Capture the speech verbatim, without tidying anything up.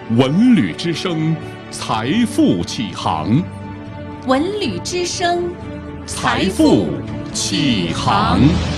文旅之声，财富启航。 文旅之声， 财富启航。